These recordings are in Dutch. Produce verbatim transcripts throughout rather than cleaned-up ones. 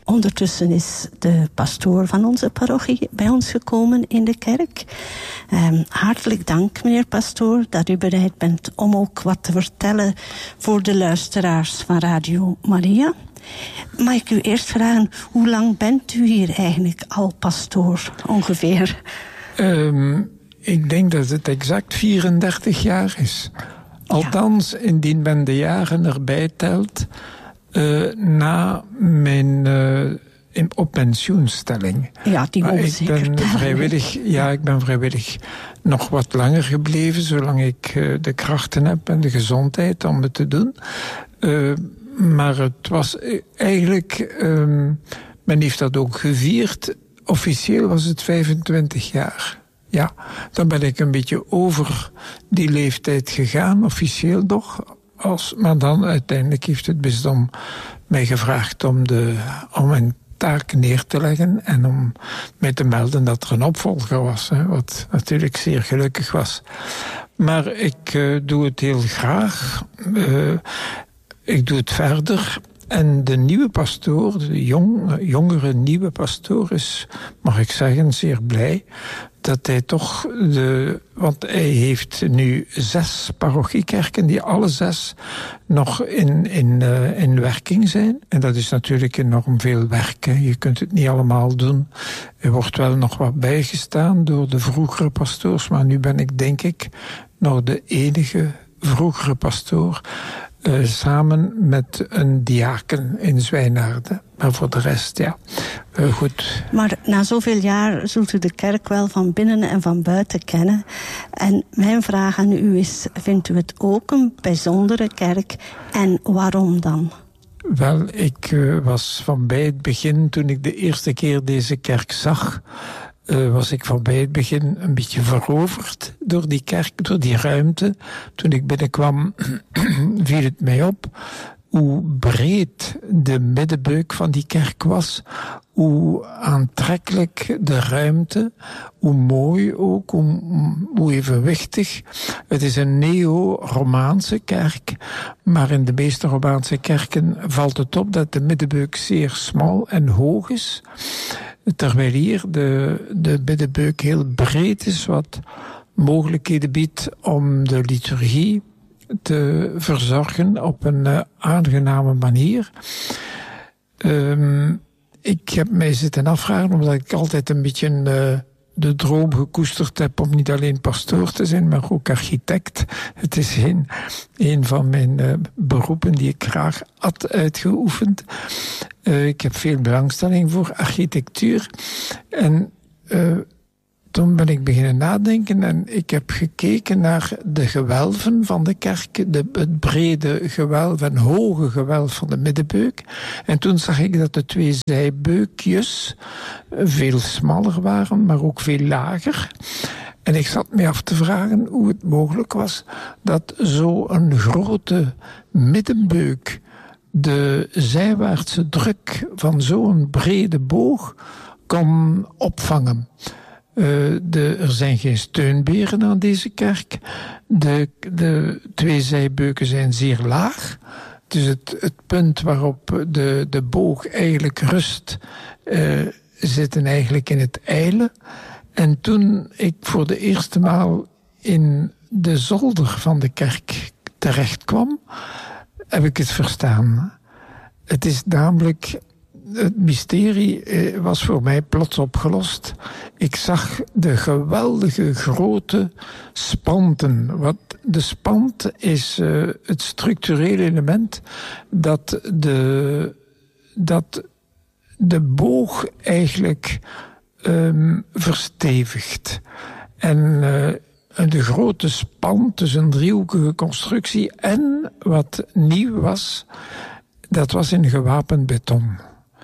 ondertussen is de pastoor van onze parochie bij ons gekomen in de kerk. Um, hartelijk dank, meneer pastoor, dat u bereid bent om ook wat te vertellen voor de luisteraars van Radio Maria. Mag ik u eerst vragen, hoe lang bent u hier eigenlijk al pastoor, ongeveer? Um, ik denk dat het exact vierendertig jaar is. Althans, ja. Indien men de jaren erbij telt, uh, na mijn uh, in, op pensioenstelling. Ja, die maar ik zeker ben tellen. vrijwillig, ja, ik ben vrijwillig nog wat langer gebleven, zolang ik uh, de krachten heb en de gezondheid om het te doen. Uh, maar het was eigenlijk, um, men heeft dat ook gevierd. Officieel was het vijfentwintig jaar. Ja, dan ben ik een beetje over die leeftijd gegaan, officieel toch. Als, maar dan uiteindelijk heeft het bisdom mij gevraagd om, de, om een taak neer te leggen en om mij te melden dat er een opvolger was, hè, wat natuurlijk zeer gelukkig was. Maar ik uh, doe het heel graag. Uh, ik doe het verder. En de nieuwe pastoor, de jong, jongere nieuwe pastoor is, mag ik zeggen, zeer blij dat hij toch de... Want hij heeft nu zes parochiekerken die alle zes nog in, in, uh, in werking zijn. En dat is natuurlijk enorm veel werk. Hè. Je kunt het niet allemaal doen. Er wordt wel nog wat bijgestaan door de vroegere pastoors. Maar nu ben ik, denk ik, nog de enige vroegere pastoor. Uh, samen met een diaken in Zwijnaarden. Maar voor de rest, ja, uh, goed. Maar na zoveel jaar zult u de kerk wel van binnen en van buiten kennen. En mijn vraag aan u is, vindt u het ook een bijzondere kerk? En waarom dan? Wel, ik uh, was van bij het begin, toen ik de eerste keer deze kerk zag... Uh, was ik van bij het begin een beetje veroverd door die kerk, door die ruimte. Toen ik binnenkwam, viel het mij op hoe breed de middenbeuk van die kerk was. Hoe aantrekkelijk de ruimte, hoe mooi ook, hoe, hoe evenwichtig. Het is een neo-Romaanse kerk, maar in de meeste Romaanse kerken valt het op dat de middenbeuk zeer smal en hoog is. Terwijl hier de, de middenbeuk heel breed is, wat mogelijkheden biedt om de liturgie te verzorgen op een uh, aangename manier. Um, ik heb mij zitten afvragen, omdat ik altijd een beetje uh, de droom gekoesterd heb om niet alleen pastoor te zijn, maar ook architect. Het is een, een van mijn uh, beroepen die ik graag had uitgeoefend. Uh, ik heb veel belangstelling voor architectuur. En uh, toen ben ik beginnen nadenken en ik heb gekeken naar de gewelven van de kerk, de, het brede gewelf en hoge gewelf van de middenbeuk. En toen zag ik dat de twee zijbeukjes veel smaller waren, maar ook veel lager. En ik zat me af te vragen hoe het mogelijk was dat zo'n grote middenbeuk de zijwaartse druk van zo'n brede boog kon opvangen. Uh, de, er zijn geen steunberen aan deze kerk. De, de twee zijbeuken zijn zeer laag. Dus het, het punt waarop de, de boog eigenlijk rust, uh, zitten eigenlijk in het ijle. En toen ik voor de eerste maal in de zolder van de kerk terecht kwam, heb ik het verstaan. Het is namelijk... Het mysterie was voor mij plots opgelost. Ik zag de geweldige grote spanten. Wat de spant is uh, het structurele element dat de, dat de boog eigenlijk um, verstevigt. En uh, de grote spant, dus een driehoekige constructie. En wat nieuw was, dat was in gewapend beton.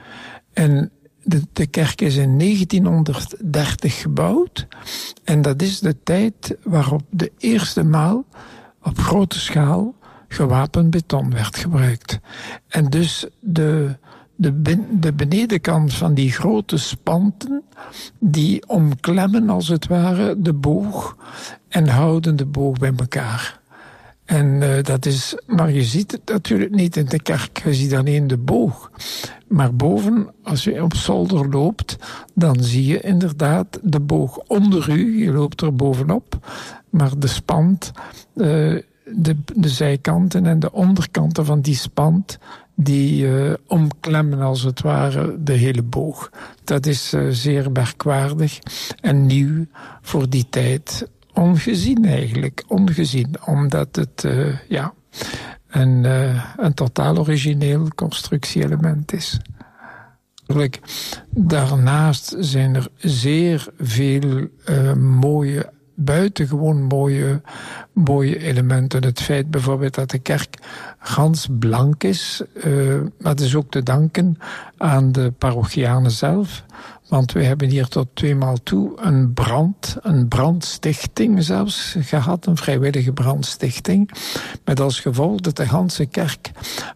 En de, de kerk is in negentienhonderddertig gebouwd. En dat is de tijd waarop de eerste maal op grote schaal gewapend beton werd gebruikt. En dus de, de, de benedenkant van die grote spanten, die omklemmen als het ware de boog en houden de boog bij elkaar. En uh, dat is, maar je ziet het natuurlijk niet in de kerk. Je ziet alleen de boog. Maar boven, als je op zolder loopt, dan zie je inderdaad de boog onder u. Je loopt er bovenop. Maar de spand, uh, de, de zijkanten en de onderkanten van die spand, die uh, omklemmen als het ware de hele boog. Dat is uh, zeer merkwaardig en nieuw voor die tijd. Ongezien eigenlijk, ongezien, omdat het uh, ja, een, uh, een totaal origineel constructie-element is. Daarnaast zijn er zeer veel uh, mooie, buitengewoon mooie, mooie elementen. Het feit bijvoorbeeld dat de kerk gans blank is, uh, dat is ook te danken aan de parochianen zelf. Want wij hebben hier tot tweemaal toe een brand, een brandstichting zelfs gehad, een vrijwillige brandstichting. Met als gevolg dat de ganse kerk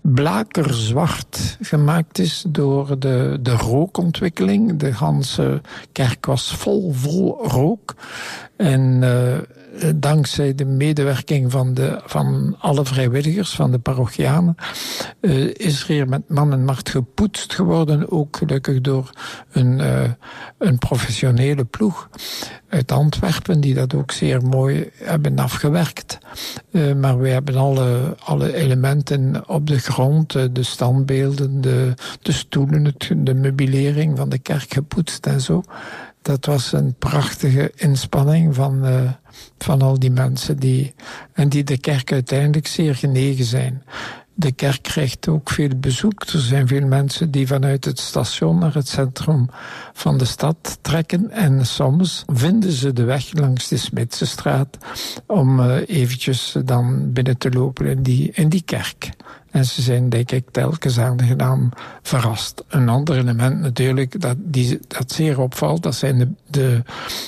blakerzwart gemaakt is door de, de rookontwikkeling. De ganse kerk was vol, vol rook. En uh, dankzij de medewerking van, de, van alle vrijwilligers, van de parochianen, uh, is er hier met man en macht gepoetst geworden. Ook gelukkig door een, uh, een professionele ploeg uit Antwerpen, die dat ook zeer mooi hebben afgewerkt. Uh, maar we hebben alle, alle elementen op de grond, uh, de standbeelden, de, de stoelen, het, de meubilering van de kerk gepoetst en zo. Dat was een prachtige inspanning van, uh, van al die mensen die, en die de kerk uiteindelijk zeer genegen zijn. De kerk krijgt ook veel bezoek. Er zijn veel mensen die vanuit het station naar het centrum van de stad trekken. En soms vinden ze de weg langs de Smitsenstraat om uh, eventjes dan binnen te lopen in die, in die kerk. En ze zijn, denk ik, telkens aangenaam verrast. Een ander element natuurlijk dat, die, dat zeer opvalt, dat zijn de, de,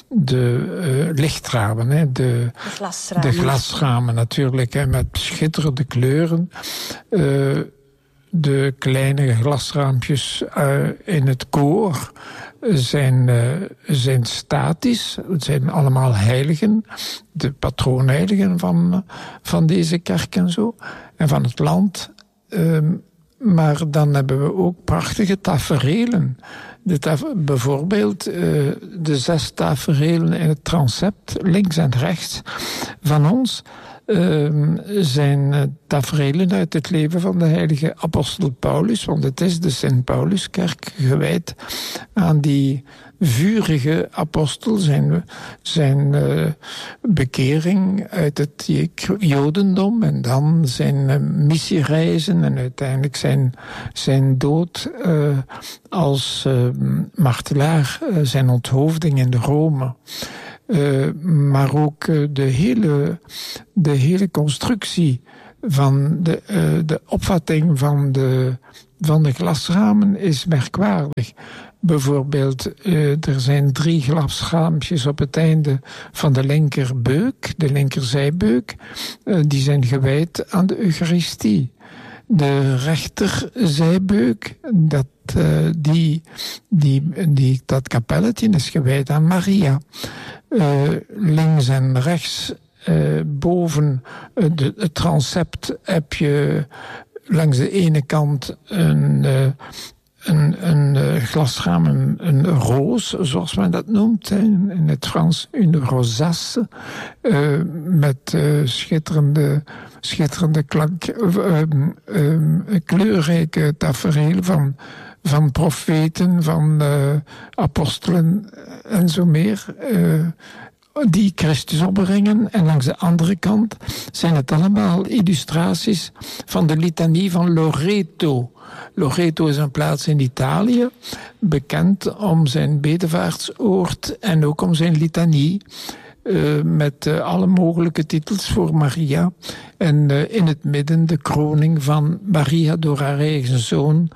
de uh, lichtramen. Hè, de, de glasramen. De glasramen natuurlijk, hè, met schitterende kleuren. Uh, de kleine glasraampjes uh, in het koor zijn, uh, zijn statisch. Het zijn allemaal heiligen. De patroonheiligen van, van deze kerk en zo. En van het land. Um, maar dan hebben we ook prachtige taferelen. De taf- bijvoorbeeld uh, de zes taferelen in het transept, links en rechts van ons, uh, zijn uh, taferelen uit het leven van de heilige apostel Paulus. Want het is de Sint-Pauluskerk gewijd aan die vurige apostel, zijn, zijn uh, bekering uit het Jodendom en dan zijn uh, missiereizen en uiteindelijk zijn, zijn dood uh, als uh, martelaar, uh, zijn onthoofding in Rome. Uh, maar ook uh, de, hele, de hele constructie van de, uh, de opvatting van de, van de glasramen is merkwaardig. Bijvoorbeeld, uh, er zijn drie glasraampjes op het einde van de linkerbeuk, de linkerzijbeuk. Uh, die zijn gewijd aan de Eucharistie. De rechterzijbeuk, dat, uh, die, die, die, dat kapelletje is gewijd aan Maria. Uh, links en rechts, uh, boven uh, de, het transept heb je langs de ene kant een... Uh, Een, een uh, glasraam, een, een roos, zoals men dat noemt, hè, in het Frans, une rosace, uh, met uh, schitterende, schitterende klank, uh, uh, kleurrijke tafereel van, van profeten, van uh, apostelen en zo meer, uh, die Christus opbrengen. En langs de andere kant zijn het allemaal illustraties van de litanie van Loreto. Loreto is een plaats in Italië, bekend om zijn bedevaartsoord en ook om zijn litanie, uh, met uh, alle mogelijke titels voor Maria. En uh, in het midden de kroning van Maria door haar eigen zoon,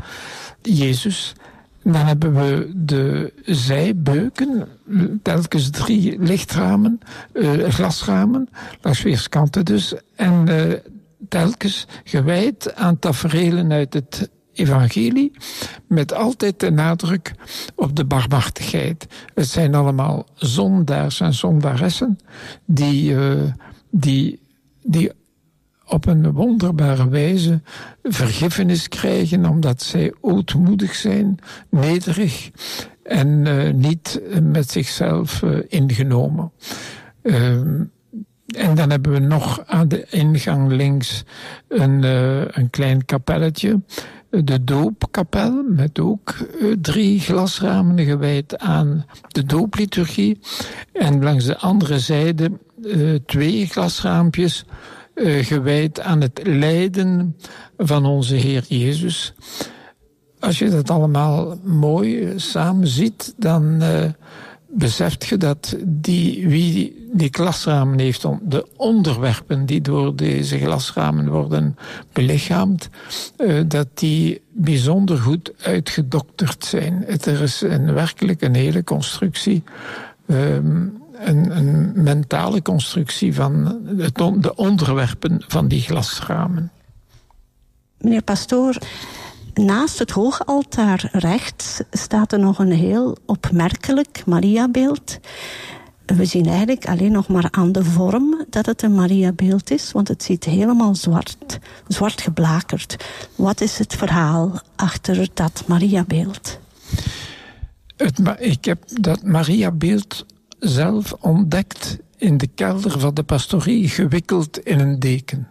Jezus. Dan hebben we de zijbeuken, telkens drie lichtramen, uh, glasramen, langs weerskanten dus, en uh, telkens gewijd aan taferelen uit het evangelie, met altijd de nadruk op de barmhartigheid. Het zijn allemaal zondaars en zondaressen die, uh, die, die op een wonderbare wijze vergiffenis krijgen, omdat zij ootmoedig zijn, nederig en uh, niet met zichzelf uh, ingenomen. Uh, en dan hebben we nog aan de ingang links een, uh, een klein kapelletje, de doopkapel, met ook uh, drie glasramen gewijd aan de doopliturgie. En langs de andere zijde uh, twee glasraampjes uh, gewijd aan het lijden van onze Heer Jezus. Als je dat allemaal mooi uh, samen ziet, dan uh, beseft je dat die, wie die glasramen heeft, de onderwerpen die door deze glasramen worden belichaamd, uh, dat die bijzonder goed uitgedokterd zijn. Er is een, werkelijk een hele constructie, um, een, een mentale constructie van het, de onderwerpen van die glasramen. Meneer Pastoor, naast het hoogaltaar rechts staat er nog een heel opmerkelijk Mariabeeld. We zien eigenlijk alleen nog maar aan de vorm dat het een Mariabeeld is, want het ziet helemaal zwart, zwart geblakerd. Wat is het verhaal achter dat Mariabeeld? Het, ik heb dat Mariabeeld zelf ontdekt in de kelder van de pastorie, gewikkeld in een deken.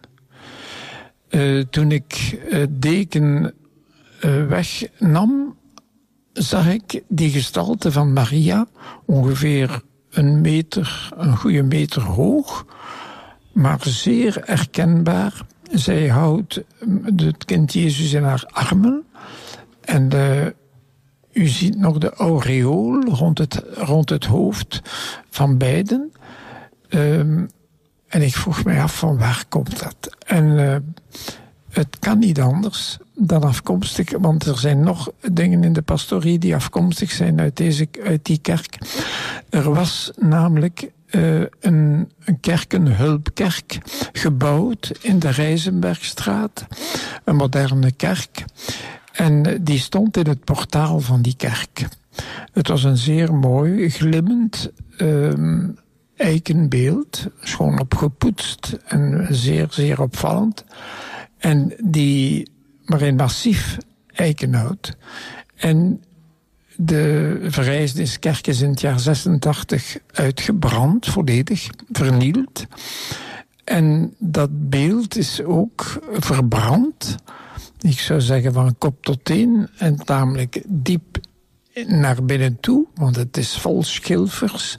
Uh, toen ik uh, deken uh, wegnam, zag ik die gestalte van Maria, ongeveer een meter, een goede meter hoog, maar zeer herkenbaar. Zij houdt het kind Jezus in haar armen en de, u ziet nog de aureool rond het, rond het hoofd van beiden. Um, en ik vroeg mij af van waar komt dat? En uh, het kan niet anders dan afkomstig, want er zijn nog dingen in de pastorie die afkomstig zijn uit, deze, uit die kerk. Er was namelijk uh, een, een kerk, een hulpkerk, gebouwd in de Rijzenbergstraat, een moderne kerk. En die stond in het portaal van die kerk. Het was een zeer mooi, glimmend uh, eikenbeeld, schoon opgepoetst en zeer, zeer opvallend. En die, maar in massief eikenhout. En de Verrijzeniskerk is in het jaar zesentachtig uitgebrand, volledig vernield. En dat beeld is ook verbrand. Ik zou zeggen van kop tot teen en tamelijk diep naar binnen toe, want het is vol schilfers.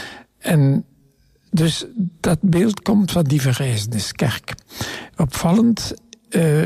En dus dat beeld komt van die Verrijzeniskerk. Opvallend, uh,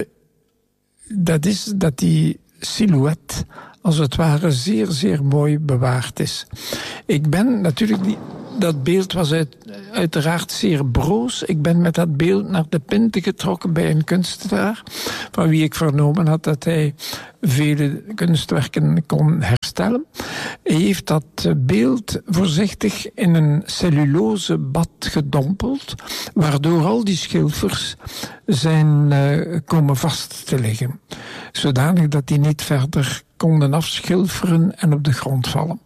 dat is dat die silhouet als het ware zeer, zeer mooi bewaard is. Ik ben natuurlijk niet... Dat beeld was uit, uiteraard zeer broos. Ik ben met dat beeld naar de Pinte getrokken bij een kunstenaar, van wie ik vernomen had dat hij vele kunstwerken kon herstellen. Hij heeft dat beeld voorzichtig in een cellulose bad gedompeld, waardoor al die schilfers zijn uh, komen vast te liggen. Zodanig dat die niet verder konden afschilferen en op de grond vallen.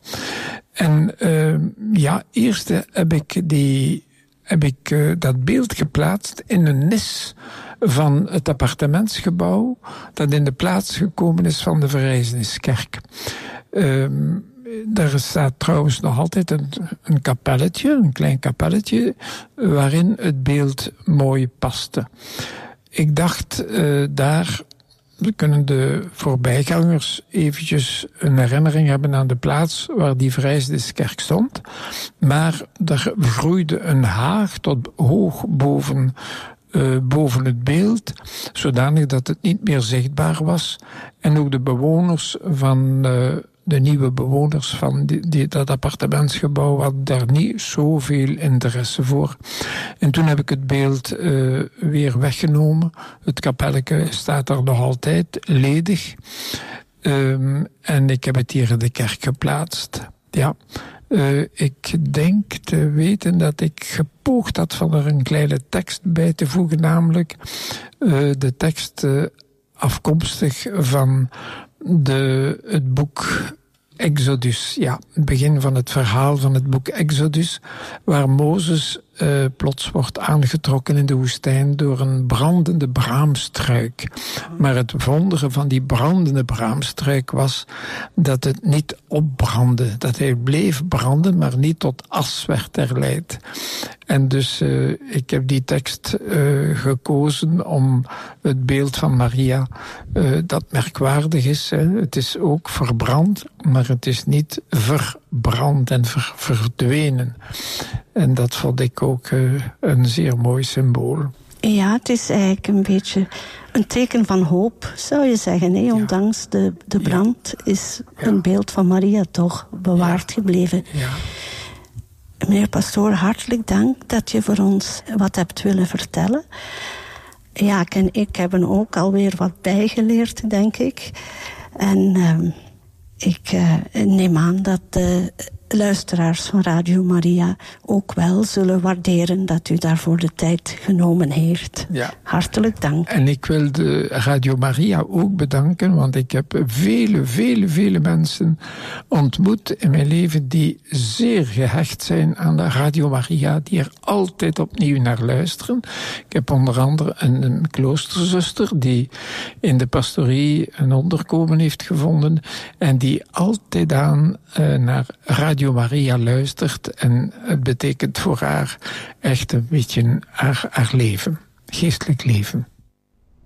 En uh, ja, eerst heb ik, die, heb ik uh, dat beeld geplaatst in een nis van het appartementsgebouw dat in de plaats gekomen is van de Verrijzeniskerk. Uh, daar staat trouwens nog altijd een, een kapelletje, een klein kapelletje, waarin het beeld mooi paste. Ik dacht uh, daar... We kunnen de voorbijgangers eventjes een herinnering hebben aan de plaats waar die Verrijzeniskerk stond. Maar er groeide een haag tot hoog boven, uh, boven het beeld, zodanig dat het niet meer zichtbaar was. En ook de bewoners van... Uh, De nieuwe bewoners van die, die, dat appartementsgebouw hadden daar niet zoveel interesse voor. En toen heb ik het beeld uh, weer weggenomen. Het kapelletje staat er nog altijd ledig. Um, en ik heb het hier in de kerk geplaatst. Ja, uh, ik denk te weten dat ik gepoogd had van er een kleine tekst bij te voegen, namelijk uh, de tekst uh, afkomstig van de, het boek Exodus, ja, het begin van het verhaal van het boek Exodus, waar Mozes uh, plots wordt aangetrokken in de woestijn door een brandende braamstruik. Maar het wondere van die brandende braamstruik was dat het niet opbrandde. Dat hij bleef branden, maar niet tot as werd erleid. En dus uh, ik heb die tekst uh, gekozen om het beeld van Maria, uh, dat merkwaardig is. Hè. Het is ook verbrand, maar het is niet verbrand en ver, verdwenen. En dat vond ik ook uh, een zeer mooi symbool. Ja, het is eigenlijk een beetje een teken van hoop, zou je zeggen. Hè? Ondanks ja. de, de brand ja. is ja. een beeld van Maria toch bewaard ja. gebleven. Ja. Meneer Pastoor, hartelijk dank dat je voor ons wat hebt willen vertellen. Ja, en ik hebben ook alweer wat bijgeleerd, denk ik. En uh, ik uh, neem aan dat de luisteraars van Radio Maria ook wel zullen waarderen dat u daarvoor de tijd genomen heeft. Ja. Hartelijk dank. En ik wil de Radio Maria ook bedanken, want ik heb vele, vele, vele mensen ontmoet in mijn leven die zeer gehecht zijn aan de Radio Maria, die er altijd opnieuw naar luisteren. Ik heb onder andere een, een kloosterzuster die in de pastorie een onderkomen heeft gevonden en die altijd aan uh, naar Radio Radio Maria luistert en het betekent voor haar echt een beetje haar, haar leven, geestelijk leven.